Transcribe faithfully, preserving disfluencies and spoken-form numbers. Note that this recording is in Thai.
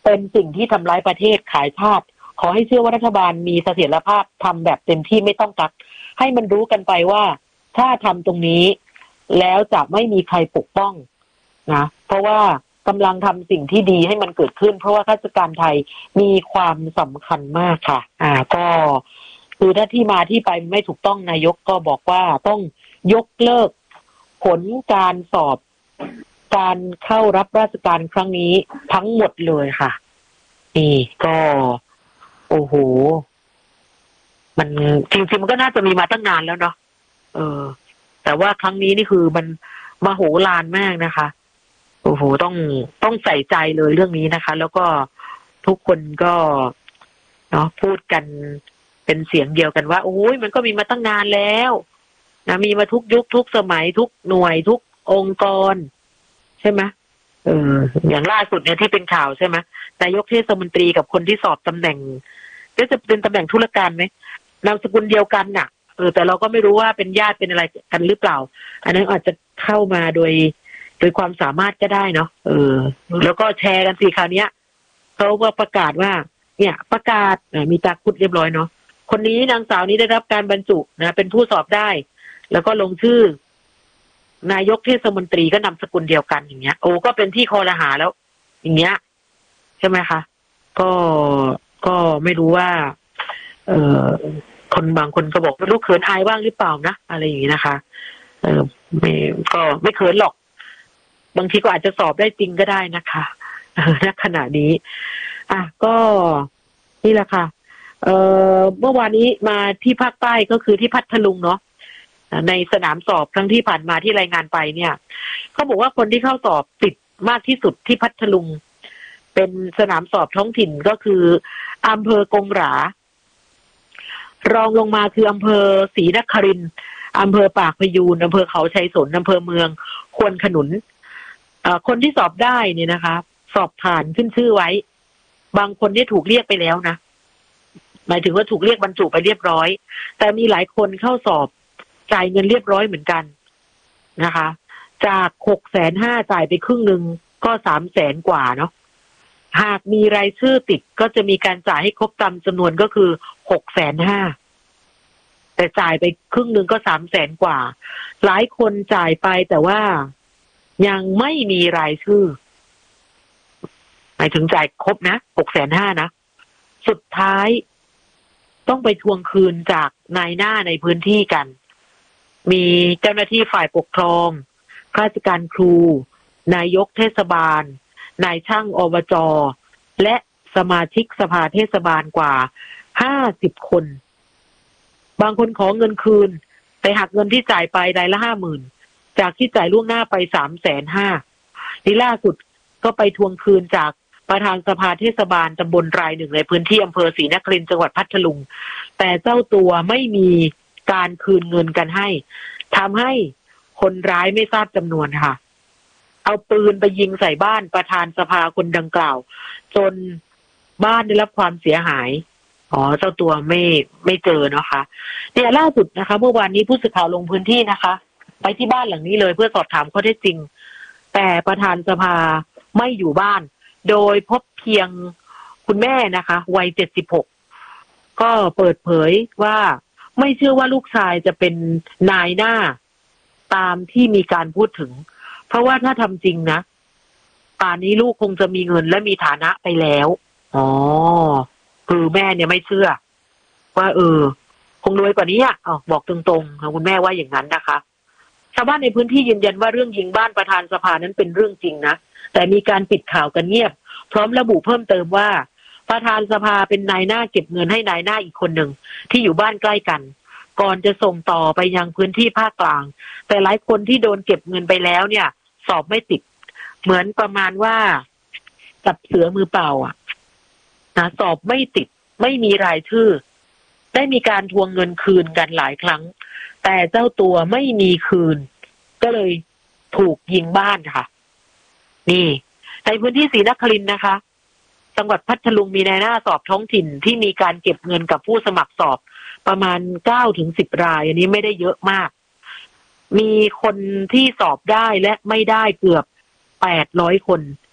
เป็นสิ่งที่ทำร้ายประเทศขายชาติขอให้เชื่อว่ารัฐบาลมีเสถียรภาพทำแบบเต็มที่ไม่ต้องกักให้มันรู้กันไปว่าถ้าทำตรงนี้แล้วจะไม่มีใครปกป้องนะเพราะว่ากำลังทำสิ่งที่ดีให้มันเกิดขึ้นเพราะว่าข้าราชการไทยมีความสำคัญมากค่ะอ่าก็คือถ้าที่มาที่ไปไม่ถูกต้องนายกก็บอกว่าต้องยกเลิกผลการสอบการเข้ารับราชการครั้งนี้ทั้งหมดเลยค่ะนี่ก็โอ้โหมันจริงๆมันก็น่าจะมีมาตั้งนานแล้วเนาะเออแต่ว่าครั้งนี้นี่คือมันมโหฬารมากนะคะโอ้โหต้องต้องใส่ใจเลยเรื่องนี้นะคะแล้วก็ทุกคนก็เนาะพูดกันเป็นเสียงเดียวกันว่าโอ้ยมันก็มีมาตั้งนานแล้วนะมีมาทุกยุคทุกสมัยทุกหน่วยทุกองค์กรใช่ไหมเอออย่างล่าสุดเนี่ยที่เป็นข่าวใช่ไหมนายกเทศมนตรีกับคนที่สอบตำแหน่งก็จะเป็นตำแหน่งธุรการไหมนามสกุลเดียวกันน่ะเออแต่เราก็ไม่รู้ว่าเป็นญาติเป็นอะไรกันหรือเปล่าอันนั้นอาจจะเข้ามาโดยโดยความสามารถก็ได้เนาะเออแล้วก็แชร์กันสิคราวนี้เขาก็ประกาศว่าเนี่ยประกาศมีตาคุดเรียบร้อยเนาะคนนี้นางสาวนี้ได้รับการบรรจุนะเป็นผู้สอบได้แล้วก็ลงชื่อนายกเทศมนตรีก็นามสกุลเดียวกันอย่างเงี้ยโอ้ก็เป็นที่คอรหาแล้วอย่างเงี้ยใช่ไหมคะก็ก็ไม่รู้ว่าเอ่อคนบางคนก็บอกไม่รู้เขินอายบ้างหรือเปล่านะอะไรอย่างงี้นะคะเออไม่ก็ไม่เขินหรอกบางทีก็อาจจะสอบได้จริงก็ได้นะคะณขณะนี้อ่ะก็นี่แหละค่ะเอ่อเมื่อวานนี้มาที่ภาคใต้ก็คือที่พัทลุงเนาะในสนามสอบครั้งที่ผ่านมาที่รายงานไปเนี่ยเขาบอกว่าคนที่เข้าสอบติดมากที่สุดที่พัทลุงเป็นสนามสอบท้องถิ่นก็คืออำเภอกงหรารองลงมาคืออำเภอศรีนครินทร์อำเภอปากพยูนอำเภอเขาชัยสนอำเภอเมืองควนขนุนคนที่สอบได้เนี่ยนะคะสอบผ่านขึ้นชื่อไว้บางคนเนี่ยถูกเรียกไปแล้วนะหมายถึงว่าถูกเรียกบรรจุไปเรียบร้อยแต่มีหลายคนเข้าสอบจ่ายเงินเรียบร้อยเหมือนกันนะคะจากหกแสนห้าจ่ายไปครึ่งหนึ่งก็สามแสนกว่าเนาะหากมีรายชื่อติดก็จะมีการจ่ายให้ครบตามจำนวนก็คือหกแสนห้าแต่จ่ายไปครึ่งหนึ่งก็สามแสนกว่าหลายคนจ่ายไปแต่ว่ายังไม่มีรายชื่อหมายถึงจ่ายครบนะหกแสนห้านะสุดท้ายต้องไปทวงคืนจากนายหน้าในพื้นที่กันมีเจ้าหน้าที่ฝ่ายปกครองข้าราชการครูนายกเทศบาลนายช่างอบจและสมาชิกสภาเทศบาลกว่าห้าสิบคนบางคนขอเงินคืนไปหักเงินที่จ่ายไปรายละห้าหมื่นจากที่จ่ายล่วงหน้าไปสามแสนห้าที่ล่าสุดก็ไปทวงคืนจากประธานสภาเทศบาลตำบลรายหนึ่งในพื้นที่อำเภอศรีนครินทร์จังหวัดพัทลุงแต่เจ้าตัวไม่มีการคืนเงินกันให้ทำให้คนร้ายไม่ทราบจำนวนค่ะเอาปืนไปยิงใส่บ้านประธานสภาคนดังกล่าวจนบ้านได้รับความเสียหายอ๋อเจ้าตัวไม่ไม่เจอเนาะค่ะเนี่ยล่าสุดนะคะเมื่อวานนี้ผู้สื่อข่าวลงพื้นที่นะคะไปที่บ้านหลังนี้เลยเพื่อสอบถามข้อเท็จจริงแต่ประธานสภาไม่อยู่บ้านโดยพบเพียงคุณแม่นะคะวัยเจ็ดสิบหกก็เปิดเผยว่าไม่เชื่อว่าลูกชายจะเป็นนายหน้าตามที่มีการพูดถึงเพราะว่าถ้าทำจริงนะป่านนี้ลูกคงจะมีเงินและมีฐานะไปแล้วอ๋อคือแม่เนี่ยไม่เชื่อว่าเออคงรวยกว่านี้อ่ะอ๋อบอกตรงๆคุณแม่ว่าอย่างนั้นนะคะชาวบ้านในพื้นที่ยืนยันว่าเรื่องยิงบ้านประธานสภานั้นเป็นเรื่องจริงนะแต่มีการปิดข่าวกันเงียบพร้อมระบุเพิ่มเติมว่าประธานสภาเป็นนายหน้าเก็บเงินให้นายหน้าอีกคนหนึ่งที่อยู่บ้านใกล้กันก่อนจะส่งต่อไปยังพื้นที่ภาคกลางแต่หลายคนที่โดนเก็บเงินไปแล้วเนี่ยสอบไม่ติดเหมือนประมาณว่าจับเสือมือเปล่าอ่ะนะสอบไม่ติดไม่มีรายชื่อได้มีการทวงเงินคืนกันหลายครั้งแต่เจ้าตัวไม่มีคืนก็เลยถูกยิงบ้านค่ะนี่ในพื้นที่ศรีนครินทร์นะคะจังหวัดพัทลุงมีนายหน้าสอบท้องถิ่นที่มีการเก็บเงินกับผู้สมัครสอบประมาณเก้าถึงสิบรายอันนี้ไม่ได้เยอะมากมีคนที่สอบได้และไม่ได้เกือบแปดร้อยคน